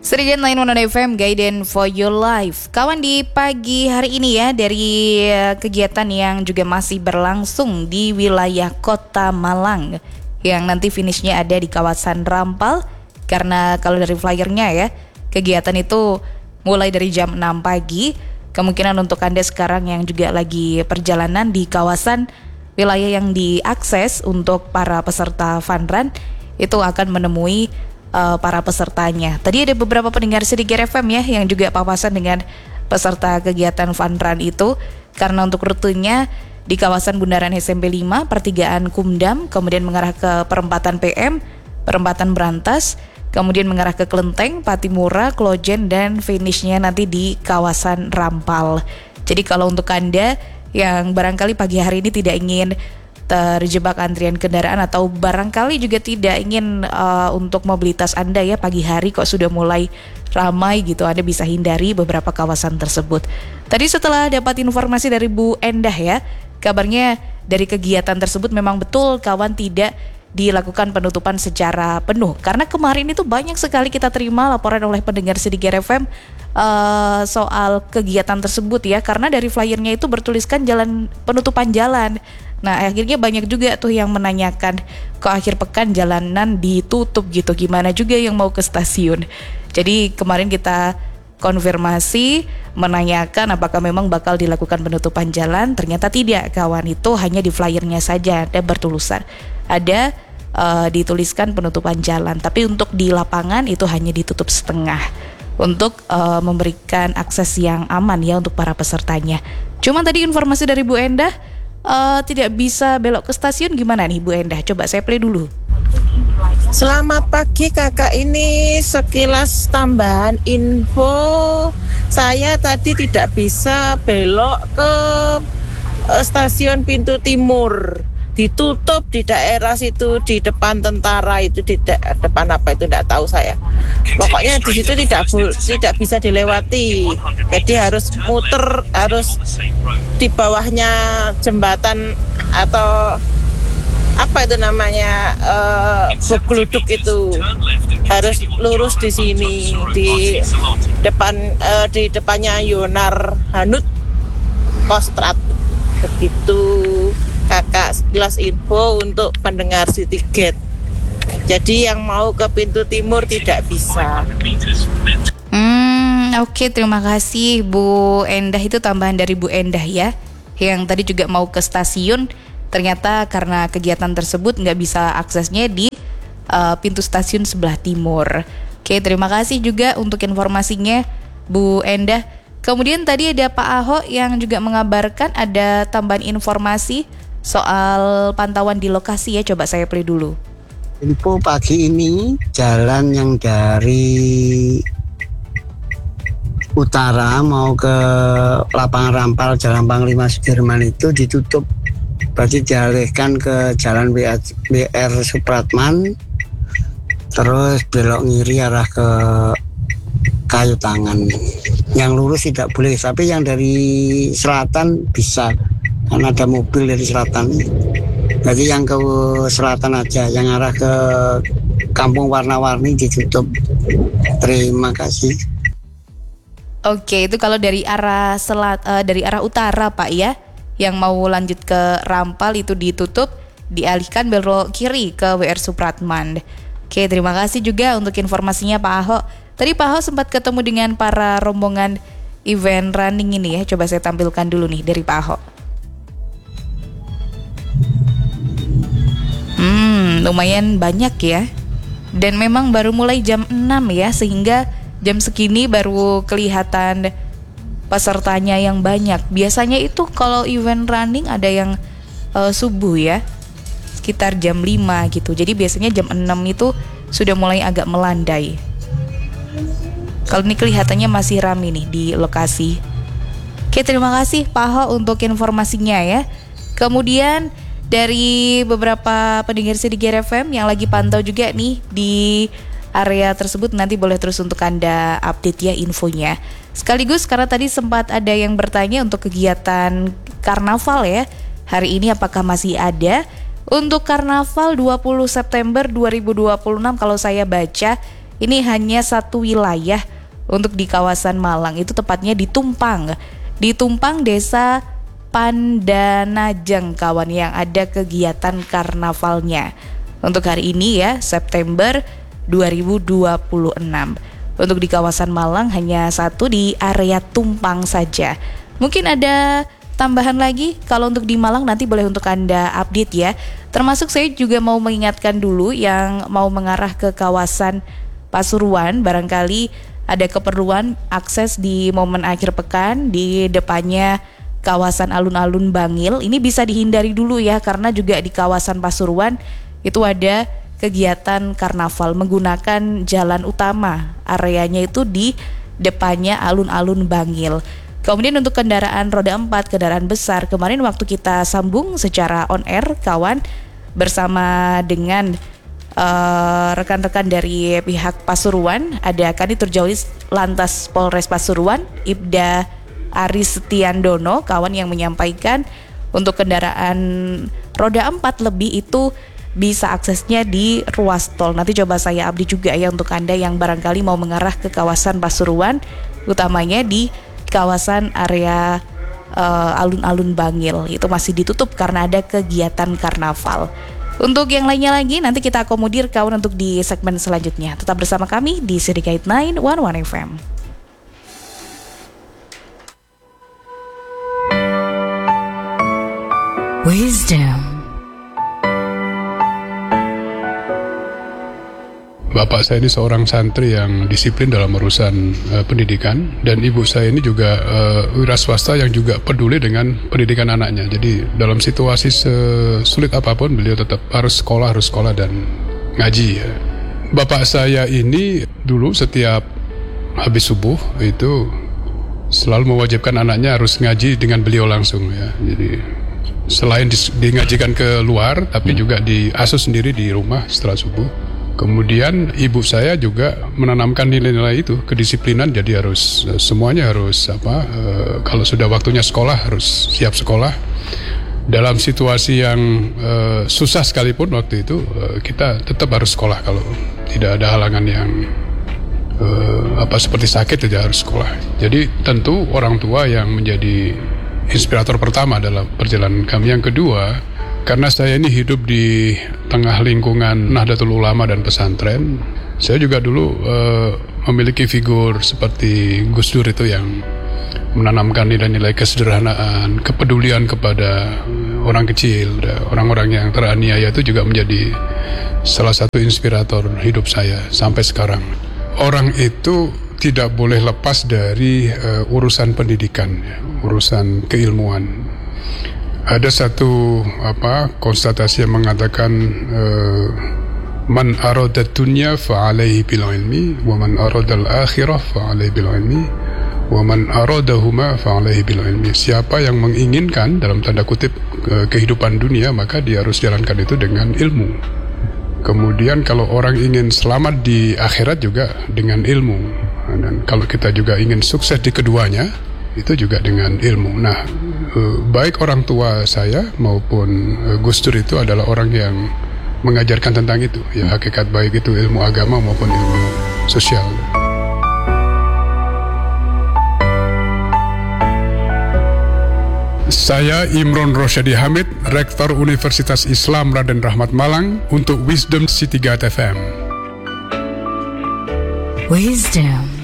Serigin 911 FM, Guidance for Your Life. Kawan, di pagi hari ini ya, dari kegiatan yang juga masih berlangsung di wilayah Kota Malang, yang nanti finishnya ada di kawasan Rampal. Karena kalau dari flyernya ya, kegiatan itu mulai dari jam 6 pagi. Kemungkinan untuk Anda sekarang yang juga lagi perjalanan di kawasan wilayah yang diakses untuk para peserta fun run, itu akan menemui para pesertanya. Tadi ada beberapa pendengar Serigin FM ya yang juga papasan dengan peserta kegiatan fun run itu, karena untuk rutenya di kawasan Bundaran SMP 5, pertigaan Kumdam, kemudian mengarah ke perempatan PM, perempatan Berantas, kemudian mengarah ke Klenteng, Patimura, Klojen, dan finishnya nanti di kawasan Rampal. Jadi kalau untuk Anda yang barangkali pagi hari ini tidak ingin terjebak antrian kendaraan, atau barangkali juga tidak ingin untuk mobilitas Anda ya pagi hari kok sudah mulai ramai gitu, Anda bisa hindari beberapa kawasan tersebut. Tadi setelah dapat informasi dari Bu Endah ya, kabarnya dari kegiatan tersebut memang betul kawan tidak dilakukan penutupan secara penuh, karena kemarin itu banyak sekali kita terima laporan oleh pendengar Serigin FM soal kegiatan tersebut ya, karena dari flyernya itu bertuliskan penutupan jalan. Nah akhirnya banyak juga tuh yang menanyakan, kok akhir pekan jalanan ditutup gitu, gimana juga yang mau ke stasiun. Jadi kemarin kita konfirmasi, menanyakan apakah memang bakal dilakukan penutupan jalan. Ternyata tidak kawan, itu hanya di flyernya saja ada bertulisan, ada dituliskan penutupan jalan, tapi untuk di lapangan itu hanya ditutup setengah untuk memberikan akses yang aman ya untuk para pesertanya. Cuman tadi informasi dari Bu Endah, tidak bisa belok ke stasiun, gimana nih Bu Endah? Coba saya play dulu. Selamat pagi kakak, ini sekilas tambahan info. Saya tadi tidak bisa belok ke stasiun Pintu Timur, ditutup di daerah situ, di depan tentara itu, di depan apa itu tidak tahu saya. Pokoknya di situ tidak bisa dilewati. Jadi harus muter, harus di bawahnya jembatan atau apa itu namanya, geluduk itu, harus lurus di sini, di depannya Yonar Hanut Kostrat. Begitu kakak, sekilas info untuk pendengar Citygate. Jadi yang mau ke Pintu Timur tidak bisa. Oke, terima kasih Bu Endah. Itu tambahan dari Bu Endah ya, yang tadi juga mau ke stasiun, ternyata karena kegiatan tersebut nggak bisa aksesnya di pintu stasiun sebelah timur. Oke, terima kasih juga untuk informasinya Bu Endah. Kemudian tadi ada Pak Ahok yang juga mengabarkan ada tambahan informasi soal pantauan di lokasi ya. Coba saya play dulu. Info pagi ini, jalan yang dari utara mau ke lapangan Rampal, Jalan Panglima Sudirman itu ditutup. Berarti dialihkan ke Jalan WR Supratman, terus belok ngiri arah ke Kayu Tangan. Yang lurus tidak boleh, tapi yang dari selatan bisa, karena ada mobil dari selatan. Jadi yang ke selatan aja, yang arah ke Kampung Warna-Warni ditutup. Terima kasih. Oke, itu kalau dari arah dari arah utara Pak ya, yang mau lanjut ke Rampal itu ditutup, dialihkan belok kiri ke WR Supratman. Oke, terima kasih juga untuk informasinya Pak Ahok. Tadi Pak Ahok sempat ketemu dengan para rombongan event running ini ya. Coba saya tampilkan dulu nih dari Pak Ahok. Lumayan banyak ya. Dan memang baru mulai jam 6 ya, sehingga jam segini baru kelihatan pesertanya yang banyak. Biasanya itu kalau event running ada yang subuh ya, sekitar jam 5 gitu. Jadi biasanya jam 6 itu sudah mulai agak melandai. Kalau ini kelihatannya masih ramai nih di lokasi. Oke, terima kasih Pak Ho untuk informasinya ya. Kemudian dari beberapa pendengar Serigin FM yang lagi pantau juga nih di area tersebut, nanti boleh terus untuk Anda update ya infonya. Sekaligus karena tadi sempat ada yang bertanya untuk kegiatan karnaval ya, hari ini apakah masih ada? Untuk karnaval 20 September 2026 kalau saya baca ini hanya satu wilayah untuk di kawasan Malang, itu tepatnya di Tumpang. Di Tumpang Desa Pandanajang kawan, yang ada kegiatan karnavalnya untuk hari ini ya, September 2026. Untuk di kawasan Malang hanya satu di area Tumpang saja. Mungkin ada tambahan lagi kalau untuk di Malang, nanti boleh untuk Anda update ya. Termasuk saya juga mau mengingatkan dulu yang mau mengarah ke kawasan Pasuruan, barangkali ada keperluan akses di momen akhir pekan di depannya kawasan alun-alun Bangil. Ini bisa dihindari dulu ya, karena juga di kawasan Pasuruan itu ada kegiatan karnaval menggunakan jalan utama. Areanya itu di depannya alun-alun Bangil. Kemudian untuk kendaraan roda 4, kendaraan besar, kemarin waktu kita sambung secara on air kawan bersama dengan rekan-rekan dari pihak Pasuruan, ada Kanitur Jaulis Lantas Polres Pasuruan, Ibda Aris Setiandono kawan, yang menyampaikan untuk kendaraan roda 4 lebih itu bisa aksesnya di ruas tol. Nanti coba saya update juga ya untuk Anda yang barangkali mau mengarah ke kawasan Pasuruan, utamanya di kawasan area alun-alun Bangil. Itu masih ditutup karena ada kegiatan karnaval. Untuk yang lainnya lagi nanti kita akomodir kawan untuk di segmen selanjutnya. Tetap bersama kami di Syndicate 911 FM. Wisdom. Bapak saya ini seorang santri yang disiplin dalam urusan pendidikan, dan ibu saya ini juga wira swasta yang juga peduli dengan pendidikan anaknya. Jadi dalam situasi sesulit apapun beliau tetap harus sekolah dan ngaji ya. Bapak saya ini dulu setiap habis subuh itu selalu mewajibkan anaknya harus ngaji dengan beliau langsung ya. Jadi selain ngajikan ke luar, tapi juga diasuh sendiri di rumah setelah subuh. Kemudian ibu saya juga menanamkan nilai-nilai itu, kedisiplinan. Jadi harus semuanya harus kalau sudah waktunya sekolah harus siap sekolah. Dalam situasi yang susah sekalipun waktu itu kita tetap harus sekolah, kalau tidak ada halangan yang seperti sakit tidak harus sekolah. Jadi tentu orang tua yang menjadi inspirator pertama dalam perjalanan kami. Yang kedua, karena saya ini hidup di tengah lingkungan Nahdlatul Ulama dan pesantren, saya juga dulu memiliki figur seperti Gus Dur itu yang menanamkan nilai-nilai kesederhanaan, kepedulian kepada orang kecil, orang-orang yang teraniaya. Itu juga menjadi salah satu inspirator hidup saya sampai sekarang. Orang itu tidak boleh lepas dari urusan pendidikan, urusan keilmuan. Ada satu konstatasi yang mengatakan man arada dunya fa alaihi bil ilmi wa man arada al akhirah fa alaihi bil ilmi wa man aradahuma fa alaihi bil ilmi. Siapa yang menginginkan dalam tanda kutip kehidupan dunia, maka dia harus jalankan itu dengan ilmu. Kemudian kalau orang ingin selamat di akhirat juga dengan ilmu. Dan kalau kita juga ingin sukses di keduanya, itu juga dengan ilmu. Nah, baik orang tua saya maupun Gus Dur itu adalah orang yang mengajarkan tentang itu. Ya, hakikat baik itu ilmu agama maupun ilmu sosial. Saya Imron Rosyadi Hamid, Rektor Universitas Islam Raden Rahmat Malang, untuk Wisdom City Gate FM. Wisdom.